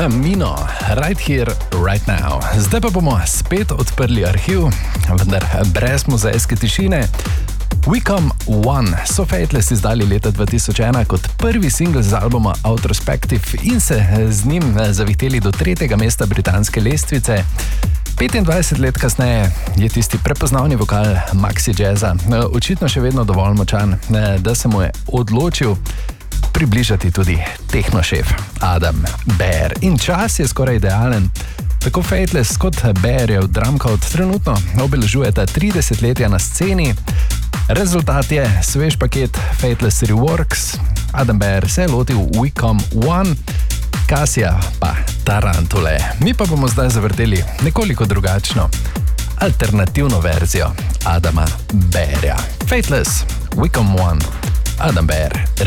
Mino, right here, right now. Zdaj pa bomo spet odprli arhiv, vendar brez muzejske tišine. We Come One so Faithless izdali leta 2001 kot prvi singl z albuma Outrospective in se z njim zavihteli do 3. mesta britanske lestvice. 25 let kasneje je tisti prepoznavni vokal Maxi Jazza očitno še vedno dovolj močan, da se mu je odločil približati tudi tehnošef Adam Bear. In čas je skoraj idealen. Tako Faithless kot Bearjev Drumcode trenutno obeležujeta 30 letja na sceni. Rezultat je svež paket Faithless Reworks. Adam Bear se je lotil We Come One, Cassia pa Tarantule. Mi pa bomo zdaj zavrteli nekoliko drugačno, alternativno verzijo Adama Bearja. Faithless, We Come One, Adam Bear.